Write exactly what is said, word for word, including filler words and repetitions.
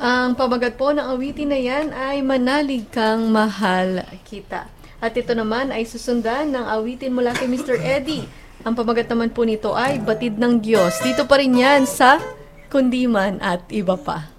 Ang pamagat po ng awitin na yan ay Manalig Kang Mahal Kita. At ito naman ay susundan ng awitin mula kay Mister Eddie. Ang pamagat naman po nito ay Batid ng Diyos. Dito pa rin yan sa Kundiman at Iba Pa.